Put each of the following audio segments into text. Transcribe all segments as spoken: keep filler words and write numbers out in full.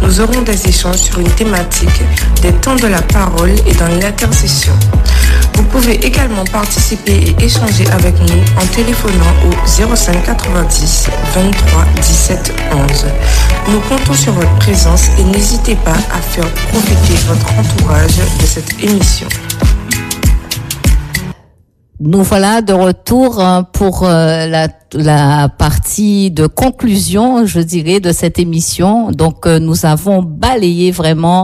nous aurons des échanges sur une thématique, des temps de la parole et dans l'intercession. Vous pouvez également participer et échanger avec nous en téléphonant au zéro cinq quatre-vingt-dix vingt-trois dix-sept onze. Nous comptons sur votre présence et n'hésitez pas à faire profiter votre entourage de cette émission. Nous voilà de retour pour la, la partie de conclusion, je dirais, de cette émission. Donc, nous avons balayé vraiment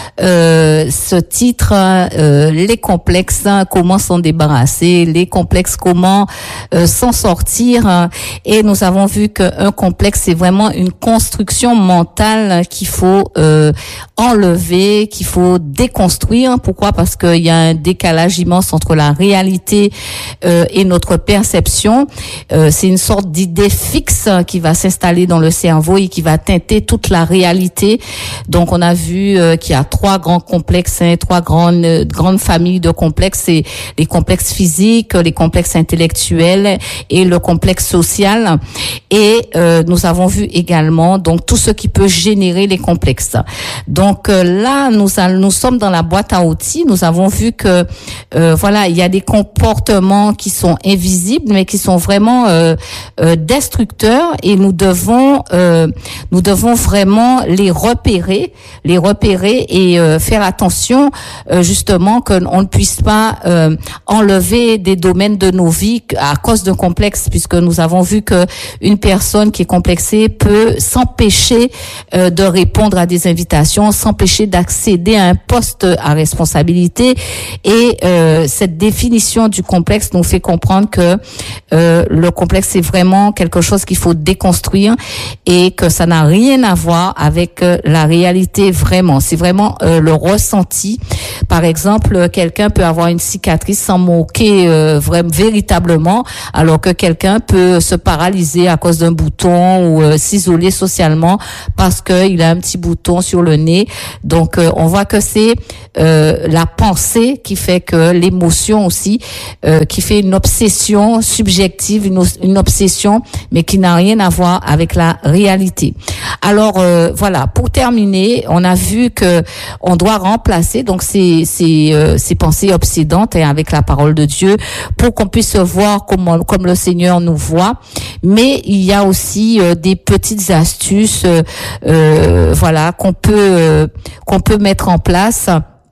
euh, ce titre, euh, les complexes, comment s'en débarrasser, les complexes, comment euh, s'en sortir. Et nous avons vu qu'un complexe, c'est vraiment une construction mentale qu'il faut euh, enlever, qu'il faut déconstruire. Pourquoi? Parce qu'il y a un décalage immense entre la réalité Euh, et notre perception. Euh, c'est une sorte d'idée fixe qui va s'installer dans le cerveau et qui va teinter toute la réalité. Donc on a vu euh, qu'il y a trois grands complexes, hein, trois grandes euh, grandes familles de complexes. C'est les complexes physiques, les complexes intellectuels et le complexe social. Et euh, nous avons vu également donc tout ce qui peut générer les complexes. Donc euh, là nous a, nous sommes dans la boîte à outils. Nous avons vu que euh, voilà, il y a des comportements qui sont invisibles mais qui sont vraiment euh, euh, destructeurs et nous devons euh, nous devons vraiment les repérer les repérer et euh, faire attention euh, justement qu'on ne puisse pas euh, enlever des domaines de nos vies à cause d'un complexe, puisque nous avons vu que une personne qui est complexée peut s'empêcher euh, de répondre à des invitations, s'empêcher d'accéder à un poste à responsabilité et euh, cette définition du complexe nous fait comprendre que euh, le complexe c'est vraiment quelque chose qu'il faut déconstruire et que ça n'a rien à voir avec euh, la réalité vraiment. C'est vraiment euh, le ressenti. Par exemple, quelqu'un peut avoir une cicatrice sans moquer euh, vraiment véritablement, alors que quelqu'un peut se paralyser à cause d'un bouton ou euh, s'isoler socialement parce qu'il a un petit bouton sur le nez. Donc euh, on voit que c'est euh, la pensée qui fait que l'émotion aussi euh, qui fait une obsession subjective, une, une obsession, mais qui n'a rien à voir avec la réalité. Alors euh, voilà, pour terminer, on a vu que on doit remplacer donc ces ces euh, ces pensées obsédantes hein, avec la parole de Dieu pour qu'on puisse voir comme comme le Seigneur nous voit. Mais il y a aussi euh, des petites astuces, euh, euh, voilà, qu'on peut euh, qu'on peut mettre en place.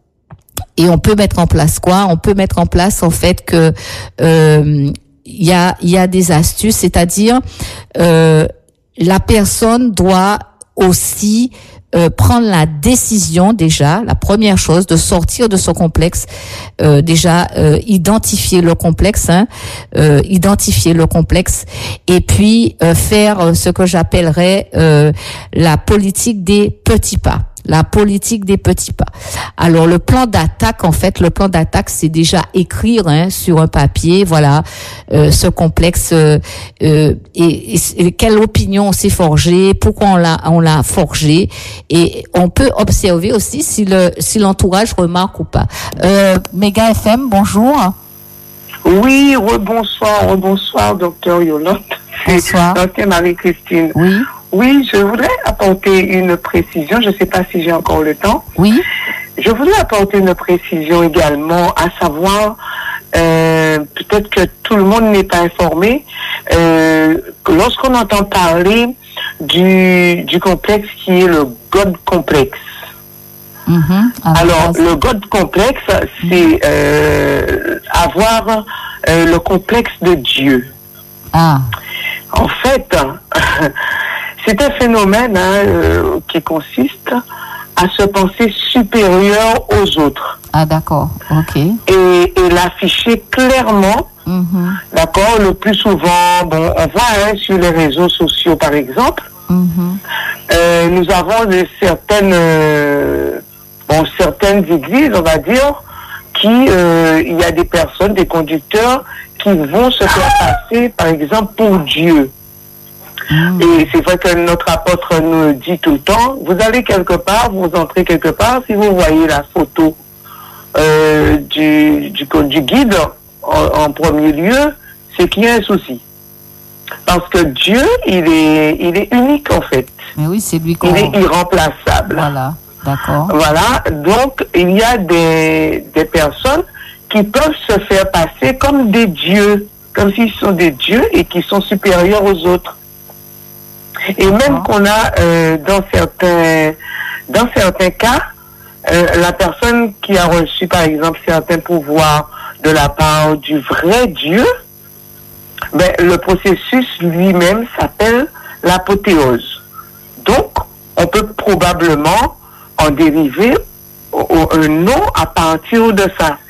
Et on peut mettre en place quoi? On peut mettre en place en fait que euh, il y a il y a des astuces, c'est-à-dire euh, la personne doit aussi euh, prendre la décision déjà, la première chose, de sortir de son complexe, euh, déjà euh, identifier le complexe, hein, euh, identifier le complexe, et puis euh, faire ce que j'appellerais euh, la politique des petits pas. La politique des petits pas. Alors le plan d'attaque, en fait, le plan d'attaque, c'est déjà écrire hein, sur un papier, voilà, euh, ce complexe euh, euh, et, et, et quelle opinion on s'est forgé, pourquoi on l'a on l'a forgé, et on peut observer aussi si le si l'entourage remarque ou pas. Euh, Méga F M, bonjour. Oui, rebonsoir, rebonsoir, docteur Yolande. Bonsoir. Docteur Marie-Christine. Oui. Oui, je voudrais apporter une précision. Je ne sais pas si j'ai encore le temps. Oui. Je voudrais apporter une précision également, à savoir, euh, peut-être que tout le monde n'est pas informé, euh, lorsqu'on entend parler du, du complexe qui est le God complexe. Mm-hmm. Alors, Alors, le God complexe, c'est euh, avoir euh, le complexe de Dieu. Ah. En fait, c'est un phénomène hein, euh, qui consiste à se penser supérieur aux autres. Ah, d'accord, ok. Et, et l'afficher clairement, mm-hmm. d'accord, le plus souvent, bon, on voit hein, sur les réseaux sociaux par exemple, mm-hmm. euh, nous avons de certaines, euh, bon, certaines églises, on va dire, qui, euh, il y a des personnes, des conducteurs qui vont se faire passer, par exemple, pour Dieu. Mmh. Et c'est vrai que notre apôtre nous dit tout le temps, vous allez quelque part, vous entrez quelque part, si vous voyez la photo euh, du, du, du guide en, en premier lieu, c'est qu'il y a un souci. Parce que Dieu, il est, il est unique en fait. Mais oui, c'est lui qu'on... Il est irremplaçable. diable. Voilà, d'accord. Voilà, donc il y a des, des personnes qui peuvent se faire passer comme des dieux, comme s'ils sont des dieux et qui sont supérieurs aux autres. Et même qu'on a euh, dans certains dans certains cas, euh, la personne qui a reçu par exemple certains pouvoirs de la part du vrai Dieu, ben, le processus lui-même s'appelle l'apothéose. Donc, on peut probablement en dériver un nom à partir de ça.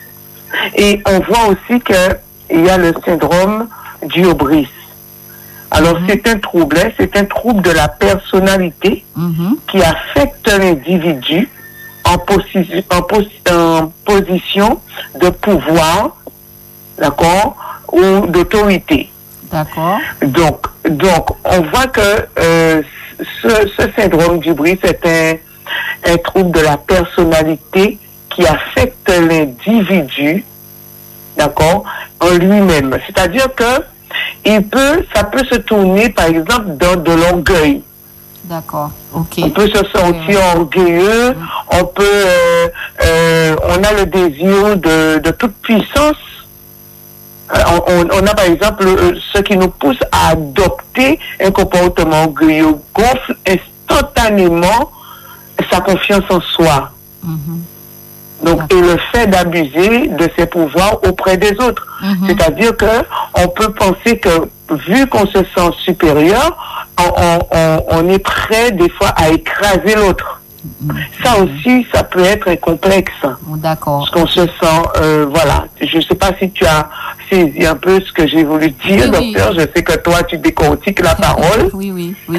Et on voit aussi qu'il y a le syndrome du hubris. Alors, mm-hmm. c'est un trouble, hein, c'est un trouble de la personnalité mm-hmm. qui affecte l'individu en, posi- en, pos- en position de pouvoir, d'accord, ou d'autorité. D'accord. Donc, donc, on voit que euh, ce, ce syndrome du bris est un, un trouble de la personnalité qui affecte l'individu, d'accord, en lui-même. C'est-à-dire que il peut, ça peut se tourner, par exemple, dans de l'orgueil. D'accord. Ok. On peut se sentir ouais. orgueilleux. Mm. On peut, euh, euh, on a le désir de, de toute puissance. On, on a par exemple ce qui nous pousse à adopter un comportement orgueilleux, gonfle instantanément sa confiance en soi. Mm-hmm. Donc, et le fait d'abuser de ses pouvoirs auprès des autres. Mm-hmm. C'est-à-dire que on peut penser que vu qu'on se sent supérieur, on, on, on est prêt des fois à écraser l'autre. Ça aussi, ça peut être un complexe. D'accord. Parce qu'on se sent, euh, voilà. Je ne sais pas si tu as saisi un peu ce que j'ai voulu dire, oui, docteur. Oui. Je sais que toi, tu décortiques la parole. Oui, oui, oui.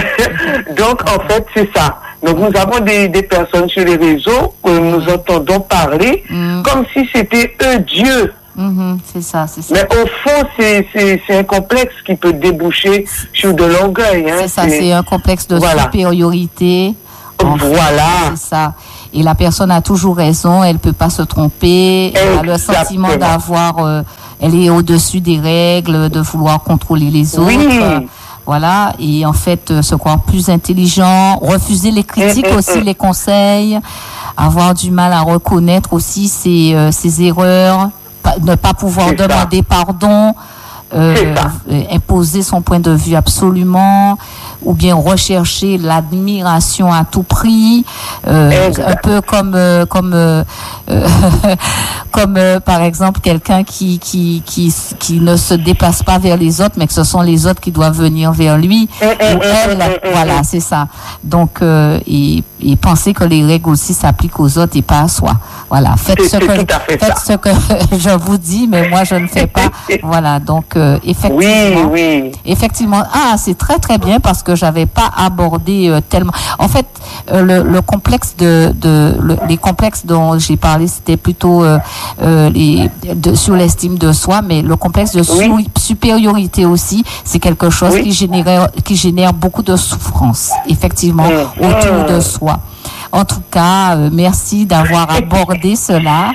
Donc, en fait, c'est ça. Donc, nous avons des, des personnes sur les réseaux que nous mmh. entendons parler mmh. comme si c'était eux Dieu. Mmh, c'est ça, c'est ça. Mais au fond, c'est, c'est, c'est un complexe qui peut déboucher sur de l'orgueil. Hein. C'est ça, c'est, c'est un complexe de voilà. supériorité. En voilà. Fait, c'est ça. Et la personne a toujours raison, elle peut pas se tromper. Elle a le sentiment d'avoir, euh, elle est au-dessus des règles, de vouloir contrôler les autres. Oui. Euh, voilà. Et en fait, euh, se croire plus intelligent, refuser les critiques mmh, aussi, mmh. les conseils, avoir du mal à reconnaître aussi ses, euh, ses erreurs, pa- ne pas pouvoir c'est demander ça. pardon. Euh, euh, imposer son point de vue absolument, ou bien rechercher l'admiration à tout prix, euh, un peu comme euh, comme euh, euh, comme euh, par exemple quelqu'un qui qui qui qui ne se déplace pas vers les autres, mais que ce sont les autres qui doivent venir vers lui ou elle. Voilà, c'est ça. Donc euh, et, et penser que les règles aussi s'appliquent aux autres et pas à soi. Voilà, faites c'est, ce c'est que faites ce que je vous dis, mais moi je ne fais pas. Voilà, donc euh, effectivement, oui, oui. effectivement, ah c'est très très bien parce que j'avais pas abordé euh, tellement. En fait, euh, le, le complexe de, de le, les complexes dont j'ai parlé, c'était plutôt euh, euh, les de, sur l'estime de soi, mais le complexe de oui. su, supériorité aussi, c'est quelque chose oui. qui génère qui génère beaucoup de souffrance, effectivement, mmh. autour de soi. En tout cas, euh, merci d'avoir abordé cela.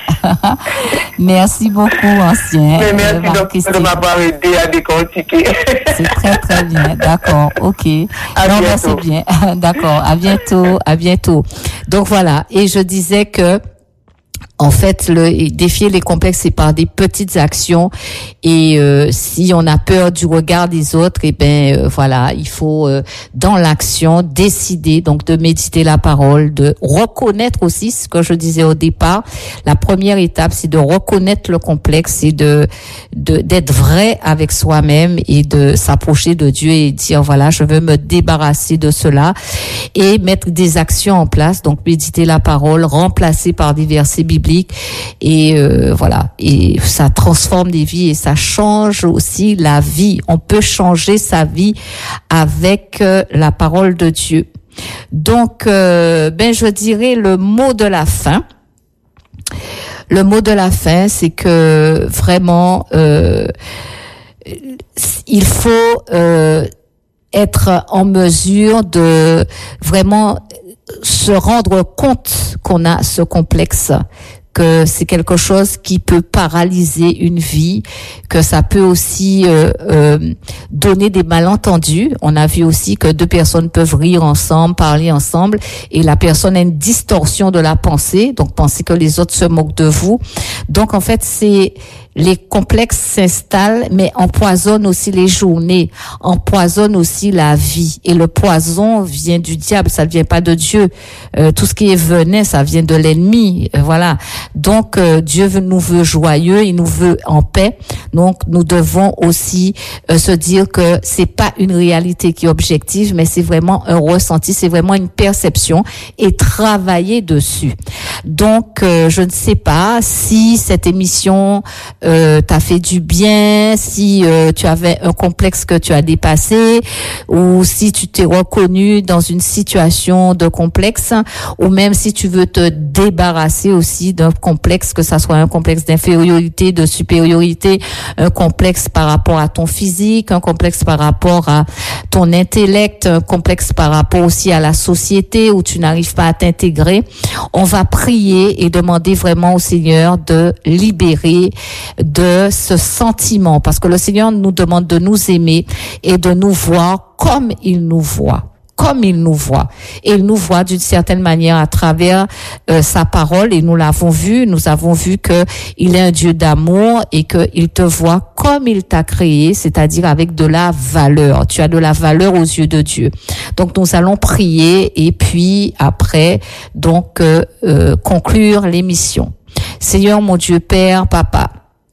Merci beaucoup, ancien. Mais merci euh, de, de m'avoir aidé à décortiquer. C'est très, très bien. D'accord. OK. À non, bientôt. ben, c'est bien. D'accord. À bientôt. À bientôt. Donc, voilà. Et je disais que, en fait, le défier les complexes, c'est par des petites actions. Et euh, si on a peur du regard des autres, eh ben euh, voilà, il faut euh, dans l'action décider donc de méditer la parole, de reconnaître aussi ce que je disais au départ. La première étape, c'est de reconnaître le complexe, c'est de, de d'être vrai avec soi-même et de s'approcher de Dieu et dire voilà, je veux me débarrasser de cela et mettre des actions en place. Donc méditer la parole, remplacer par des versets bibliques. Et euh, voilà, et ça transforme des vies et ça change aussi la vie. On peut changer sa vie avec euh, la parole de Dieu. Donc, euh, ben je dirais le mot de la fin. Le mot de la fin, c'est que vraiment, euh, il faut euh, être en mesure de vraiment se rendre compte qu'on a ce complexe, que c'est quelque chose qui peut paralyser une vie, que ça peut aussi euh, euh, donner des malentendus. On a vu aussi que deux personnes peuvent rire ensemble, parler ensemble, et la personne a une distorsion de la pensée, donc penser que les autres se moquent de vous. Donc en fait, c'est les complexes s'installent, mais empoisonnent aussi les journées, empoisonnent aussi la vie. Et le poison vient du diable, ça ne vient pas de Dieu. Euh, tout ce qui est venin, ça vient de l'ennemi. Euh, voilà. Donc euh, Dieu veut, nous veut joyeux, il nous veut en paix. Donc nous devons aussi euh, se dire que c'est pas une réalité qui est objective, mais c'est vraiment un ressenti, c'est vraiment une perception, et travailler dessus. Donc euh, je ne sais pas si cette émission Euh, t'as fait du bien, si euh, tu avais un complexe que tu as dépassé, ou si tu t'es reconnu dans une situation de complexe, ou même si tu veux te débarrasser aussi d'un complexe, que ça soit un complexe d'infériorité, de supériorité, un complexe par rapport à ton physique, un complexe par rapport à ton intellect, un complexe par rapport aussi à la société où tu n'arrives pas à t'intégrer. On va prier et demander vraiment au Seigneur de libérer de ce sentiment, parce que le Seigneur nous demande de nous aimer et de nous voir comme il nous voit. Comme il nous voit. Et il nous voit d'une certaine manière à travers euh, sa parole, et nous l'avons vu, nous avons vu que il est un Dieu d'amour et qu'il te voit comme il t'a créé, c'est-à-dire avec de la valeur. Tu as de la valeur aux yeux de Dieu. Donc nous allons prier et puis après, donc euh, euh, conclure l'émission. Seigneur mon Dieu, Père, Papa,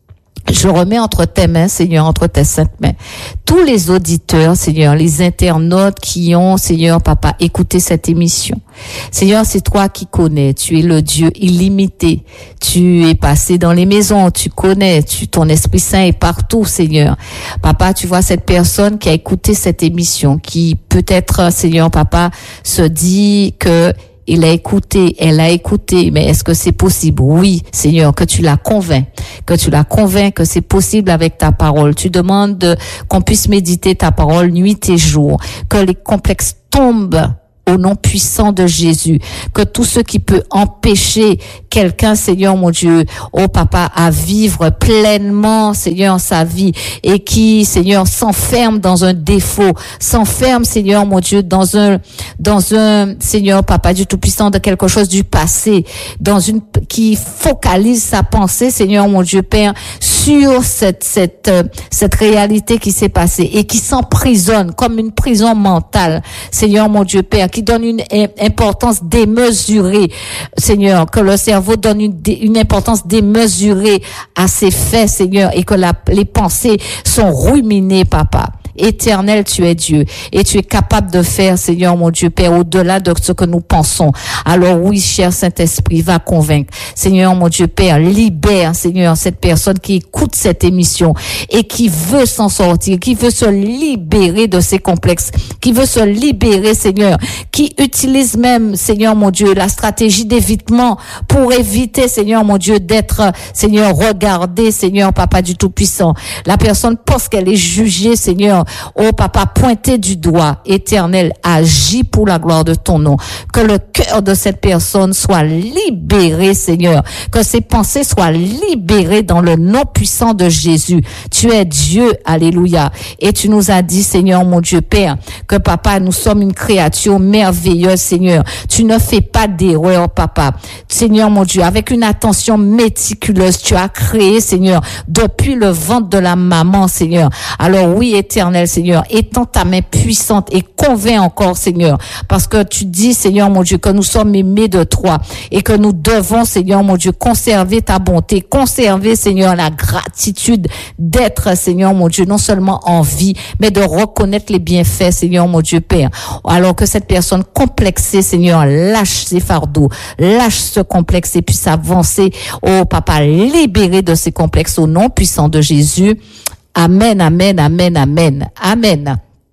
je remets entre tes mains, Seigneur, entre tes saintes mains, tous les auditeurs, Seigneur, les internautes qui ont, Seigneur, Papa, écouté cette émission. Seigneur, c'est toi qui connais, tu es le Dieu illimité, tu es passé dans les maisons, tu connais, tu, ton Esprit Saint est partout, Seigneur. Papa, tu vois cette personne qui a écouté cette émission, qui peut-être, Seigneur, Papa, se dit que il a écouté, elle a écouté, mais est-ce que c'est possible? Oui, Seigneur, que tu la convaincs, que tu la convaincs que c'est possible avec ta parole. Tu demandes qu'on puisse méditer ta parole nuit et jour, que les complexes tombent au nom puissant de Jésus, que tout ce qui peut empêcher quelqu'un, Seigneur mon Dieu, oh Papa, à vivre pleinement, Seigneur, sa vie, et qui, Seigneur, s'enferme dans un défaut, s'enferme, Seigneur mon Dieu, dans un, dans un, Seigneur, Papa, du Tout-Puissant, de quelque chose du passé, dans une, qui focalise sa pensée, Seigneur mon Dieu, Père, sur cette, cette, euh, cette réalité qui s'est passée, et qui s'emprisonne comme une prison mentale, Seigneur mon Dieu, Père, qui donne une importance démesurée, Seigneur, que le cerveau donne une, une importance démesurée à ses faits, Seigneur, et que la, les pensées sont ruminées, Papa. Éternel, tu es Dieu, et tu es capable de faire, Seigneur mon Dieu, Père, au-delà de ce que nous pensons. Alors oui, cher Saint-Esprit, va convaincre. Seigneur mon Dieu, Père, libère, Seigneur, cette personne qui écoute cette émission et qui veut s'en sortir, qui veut se libérer de ses complexes, qui veut se libérer, Seigneur, qui utilise même, Seigneur mon Dieu, la stratégie d'évitement pour éviter, Seigneur mon Dieu, d'être, Seigneur, regardé, Seigneur, Papa du Tout-Puissant. La personne pense qu'elle est jugée, Seigneur. Oh Papa, pointé du doigt, Éternel, agis pour la gloire de ton nom. Que le cœur de cette personne soit libéré, Seigneur. Que ses pensées soient libérées dans le nom puissant de Jésus. Tu es Dieu, alléluia. Et tu nous as dit, Seigneur, mon Dieu, Père, que Papa, nous sommes une créature merveilleuse, Seigneur. Tu ne fais pas d'erreur, Papa. Seigneur, mon Dieu, avec une attention méticuleuse, tu as créé, Seigneur, depuis le ventre de la maman, Seigneur. Alors oui, Éternel, Seigneur, étends ta main puissante et convainc encore, Seigneur, parce que tu dis, Seigneur mon Dieu, que nous sommes aimés de toi et que nous devons, Seigneur mon Dieu, conserver ta bonté, conserver, Seigneur, la gratitude d'être, Seigneur mon Dieu, non seulement en vie, mais de reconnaître les bienfaits, Seigneur mon Dieu, Père. Alors que cette personne complexée, Seigneur, lâche ses fardeaux, lâche ce complexe et puisse avancer, oh Papa, libéré de ces complexes au nom puissant de Jésus. Amen, amen, amen, amen, amen.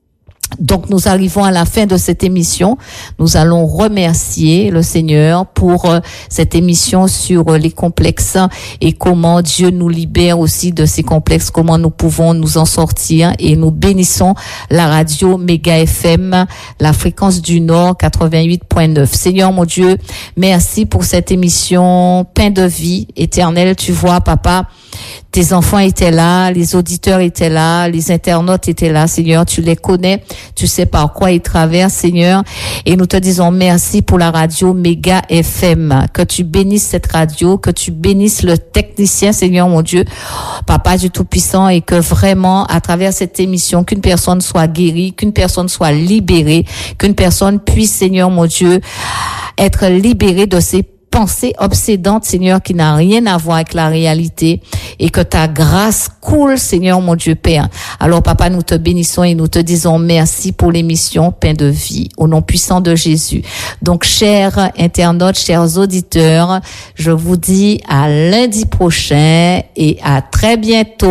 Donc nous arrivons à la fin de cette émission. Nous allons remercier le Seigneur pour euh, cette émission sur euh, les complexes et comment Dieu nous libère aussi de ces complexes, comment nous pouvons nous en sortir, et nous bénissons la radio Méga F M, la fréquence du Nord quatre-vingt-huit point neuf. Seigneur mon Dieu, merci pour cette émission Pain de vie éternelle. Tu vois, papa, tes enfants étaient là, les auditeurs étaient là, les internautes étaient là, Seigneur, tu les connais, tu sais par quoi ils traversent, Seigneur, et nous te disons merci pour la radio Méga F M, que tu bénisses cette radio, que tu bénisses le technicien, Seigneur mon Dieu, Papa du Tout-Puissant, et que vraiment, à travers cette émission, qu'une personne soit guérie, qu'une personne soit libérée, qu'une personne puisse, Seigneur mon Dieu, être libérée de ses pensée obsédante, Seigneur, qui n'a rien à voir avec la réalité, et que ta grâce coule, Seigneur, mon Dieu Père. Alors, Papa, nous te bénissons et nous te disons merci pour l'émission Pain de vie, au nom puissant de Jésus. Donc, chers internautes, chers auditeurs, je vous dis à lundi prochain et à très bientôt.